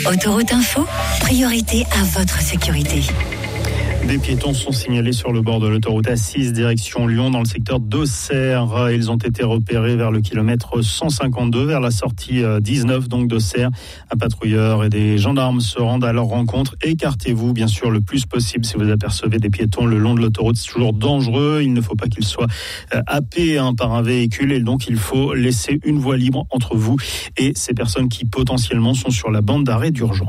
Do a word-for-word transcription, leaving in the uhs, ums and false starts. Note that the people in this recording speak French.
Autoroute Info, priorité à votre sécurité. Des piétons sont signalés sur le bord de l'autoroute A six, direction Lyon, dans le secteur d'Auxerre. Ils ont été repérés vers le kilomètre cent cinquante-deux, vers la sortie dix-neuf donc d'Auxerre. Un patrouilleur et des gendarmes se rendent à leur rencontre. Écartez-vous, bien sûr, le plus possible si vous apercevez des piétons le long de l'autoroute. C'est toujours dangereux. Il ne faut pas qu'ils soient happés hein, par un véhicule et donc il faut laisser une voie libre entre vous et ces personnes qui potentiellement sont sur la bande d'arrêt d'urgence.